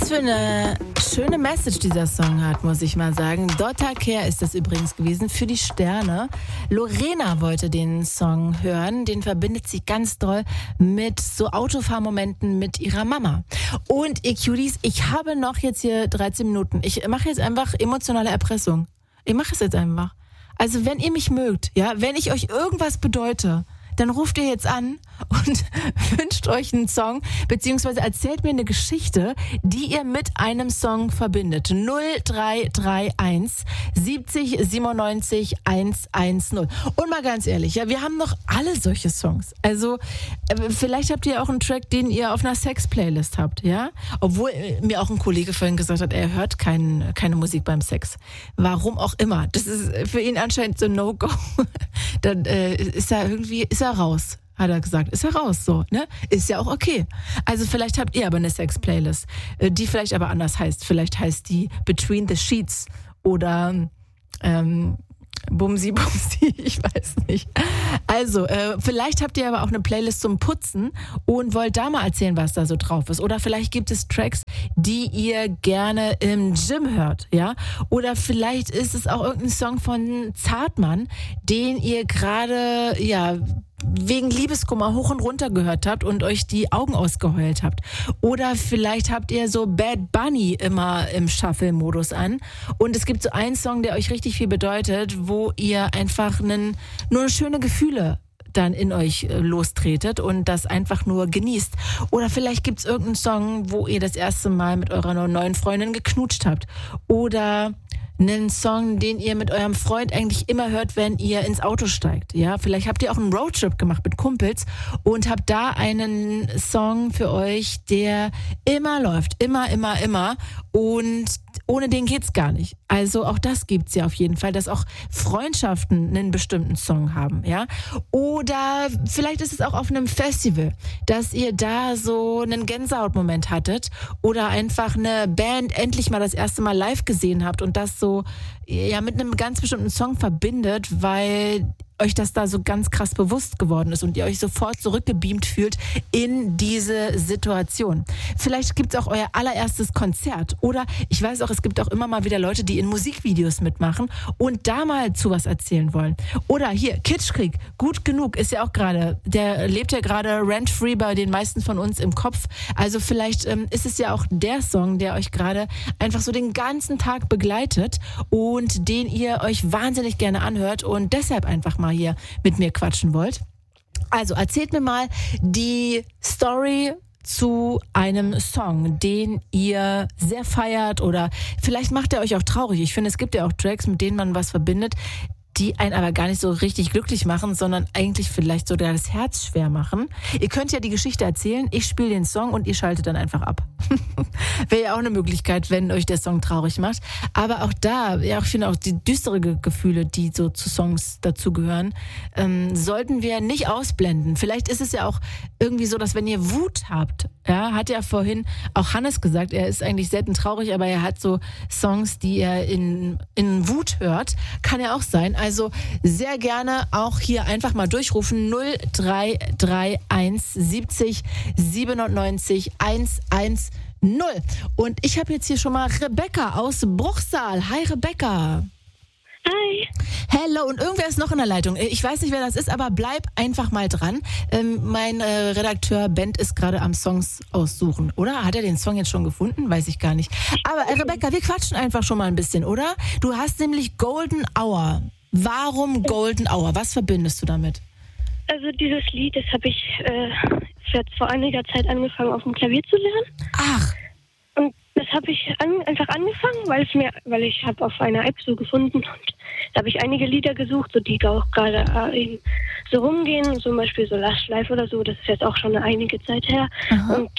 Was für eine schöne Message dieser Song hat, muss ich mal sagen. Dotta Care ist das übrigens gewesen für die Sterne. Lorena wollte den Song hören. Den verbindet sie ganz doll mit so Autofahrmomenten mit ihrer Mama. Und ihr Cuties, ich habe noch jetzt hier 13 Minuten. Ich mache jetzt einfach emotionale Erpressung. Ich mache es jetzt einfach. Also wenn ihr mich mögt, ja, wenn ich euch irgendwas bedeute, dann ruft ihr jetzt an und wünscht euch einen Song, beziehungsweise erzählt mir eine Geschichte, die ihr mit einem Song verbindet. 0331 70 97 110. Und mal ganz ehrlich, ja, wir haben noch alle solche Songs. Also vielleicht habt ihr auch einen Track, den ihr auf einer Sex-Playlist habt, ja? Obwohl mir auch ein Kollege vorhin gesagt hat, er hört keine Musik beim Sex. Warum auch immer. Das ist für ihn anscheinend so ein No-Go. Dann ist er raus, hat er gesagt. Ist er raus, so, ne? Ist ja auch okay. Also vielleicht habt ihr aber eine Sex-Playlist, die vielleicht aber anders heißt. Vielleicht heißt die Between the Sheets oder Bumsi Bumsi, ich weiß nicht. Also, vielleicht habt ihr aber auch eine Playlist zum Putzen und wollt da mal erzählen, was da so drauf ist. Oder vielleicht gibt es Tracks, die ihr gerne im Gym hört, ja? Oder vielleicht ist es auch irgendein Song von Zartmann, den ihr gerade, ja, wegen Liebeskummer hoch und runter gehört habt und euch die Augen ausgeheult habt. Oder vielleicht habt ihr so Bad Bunny immer im Shuffle-Modus an und es gibt so einen Song, der euch richtig viel bedeutet, wo ihr einfach nur schöne Gefühle dann in euch lostretet und das einfach nur genießt. Oder vielleicht gibt's irgendeinen Song, wo ihr das erste Mal mit eurer neuen Freundin geknutscht habt. Oder einen Song, den ihr mit eurem Freund eigentlich immer hört, wenn ihr ins Auto steigt. Ja, vielleicht habt ihr auch einen Roadtrip gemacht mit Kumpels und habt da einen Song für euch, der immer läuft. Immer. Und ohne den geht's gar nicht. Also auch das gibt's ja auf jeden Fall, dass auch Freundschaften einen bestimmten Song haben, ja. Oder vielleicht ist es auch auf einem Festival, dass ihr da so einen Gänsehautmoment hattet oder einfach eine Band endlich mal das erste Mal live gesehen habt und das so ja mit einem ganz bestimmten Song verbindet, weil euch das da so ganz krass bewusst geworden ist und ihr euch sofort zurückgebeamt fühlt in diese Situation. Vielleicht gibt's auch euer allererstes Konzert oder ich weiß auch, es gibt auch immer mal wieder Leute, die in Musikvideos mitmachen und da mal zu was erzählen wollen. Oder hier, Kitschkrieg, gut genug, ist ja auch gerade, der lebt ja gerade rent-free bei den meisten von uns im Kopf. Also vielleicht ist es ja auch der Song, der euch gerade einfach so den ganzen Tag begleitet und den ihr euch wahnsinnig gerne anhört und deshalb einfach mal hier mit mir quatschen wollt. Also erzählt mir mal die Story zu einem Song, den ihr sehr feiert oder vielleicht macht er euch auch traurig. Ich finde, es gibt ja auch Tracks, mit denen man was verbindet, die einen aber gar nicht so richtig glücklich machen, sondern eigentlich vielleicht sogar das Herz schwer machen. Ihr könnt ja die Geschichte erzählen, ich spiele den Song und ihr schaltet dann einfach ab. Wäre ja auch eine Möglichkeit, wenn euch der Song traurig macht. Aber auch da, ja, ich finde auch die düsteren Gefühle, die so zu Songs dazugehören, sollten wir nicht ausblenden. Vielleicht ist es ja auch irgendwie so, dass wenn ihr Wut habt, ja, hat ja vorhin auch Hannes gesagt, er ist eigentlich selten traurig, aber er hat so Songs, die er in Wut hört. Kann ja auch sein. Also sehr gerne auch hier einfach mal durchrufen 0331 70 97 110. Und ich habe jetzt hier schon mal Rebecca aus Bruchsal. Hi Rebecca. Hi. Hello, und irgendwer ist noch in der Leitung. Ich weiß nicht, wer das ist, aber bleib einfach mal dran. Mein Redakteur Bent ist gerade am Songs aussuchen, oder? Hat er den Song jetzt schon gefunden? Weiß ich gar nicht. Aber Rebecca, wir quatschen einfach schon mal ein bisschen, oder? Du hast nämlich Golden Hour. Warum Golden Hour? Was verbindest du damit? Also dieses Lied, das habe ich jetzt vor einiger Zeit angefangen auf dem Klavier zu lernen. Ach. Und das habe ich einfach angefangen, weil ich habe auf einer App so gefunden und da habe ich einige Lieder gesucht, so die auch gerade eben so rumgehen, zum Beispiel so Last Life oder so, das ist jetzt auch schon einige Zeit her. Aha. Und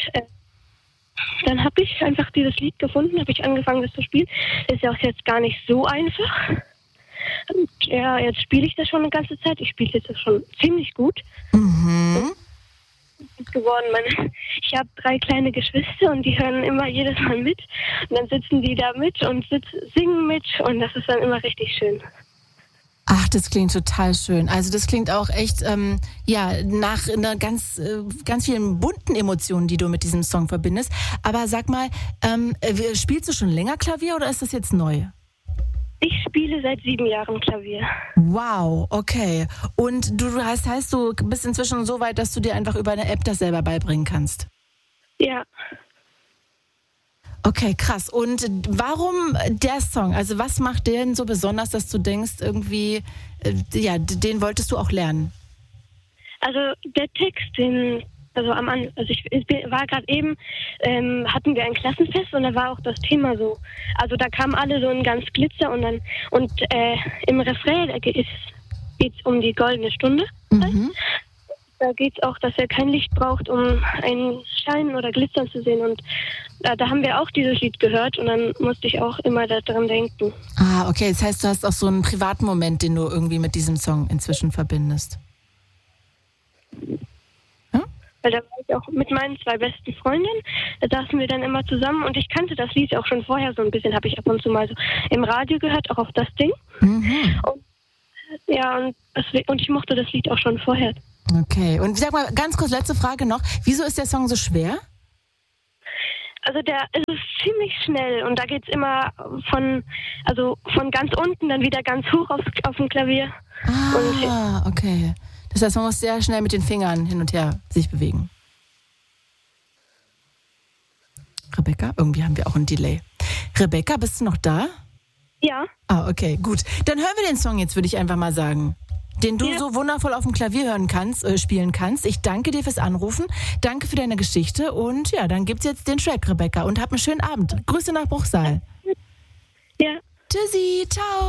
dann habe ich einfach dieses Lied gefunden, habe ich angefangen, das zu spielen. Das ist ja auch jetzt gar nicht so einfach. Und ja, jetzt spiele ich das schon eine ganze Zeit. Ich spiele jetzt schon ziemlich gut. Mhm. Geworden. Ich habe 3 kleine Geschwister und die hören immer jedes Mal mit. Und dann sitzen die da mit und singen mit und das ist dann immer richtig schön. Ach, das klingt total schön. Also das klingt auch echt nach einer ganz vielen bunten Emotionen, die du mit diesem Song verbindest. Aber sag mal, spielst du schon länger Klavier oder ist das jetzt neu? Ich spiele seit 7 Jahren Klavier. Wow, okay. Und du heißt, du bist inzwischen so weit, dass du dir einfach über eine App das selber beibringen kannst? Ja. Okay, krass. Und warum der Song? Also was macht den so besonders, dass du denkst, irgendwie, den wolltest du auch lernen? Also der Text, ich war gerade eben, hatten wir ein Klassenfest und da war auch das Thema so. Also da kamen alle so in ganz Glitzer und im Refrain geht's um die goldene Stunde. Mhm. Da geht es auch, dass er kein Licht braucht, um einen Schein oder Glitzern zu sehen. Und da haben wir auch dieses Lied gehört und dann musste ich auch immer daran denken. Ah, okay. Das heißt, du hast auch so einen privaten Moment, den du irgendwie mit diesem Song inzwischen verbindest. Ja? Weil da war ich auch mit meinen 2 besten Freundinnen, da saßen wir dann immer zusammen und ich kannte das Lied auch schon vorher so ein bisschen, habe ich ab und zu mal so im Radio gehört, auch auf das Ding. Mhm. Und ich mochte das Lied auch schon vorher. Okay, und sag mal, ganz kurz, letzte Frage noch. Wieso ist der Song so schwer? Also es ist ziemlich schnell und da geht es immer von ganz unten dann wieder ganz hoch auf dem Klavier. Ah, okay. Das heißt, man muss sehr schnell mit den Fingern hin und her sich bewegen. Rebecca, irgendwie haben wir auch ein Delay. Rebecca, bist du noch da? Ja. Ah, okay, gut. Dann hören wir den Song jetzt, würde ich einfach mal sagen. Den du so wundervoll auf dem Klavier spielen kannst. Ich danke dir fürs Anrufen, danke für deine Geschichte und ja, dann gibt's jetzt den Track, Rebecca, und hab einen schönen Abend. Grüße nach Bruchsal. Ja. Tschüssi, ciao.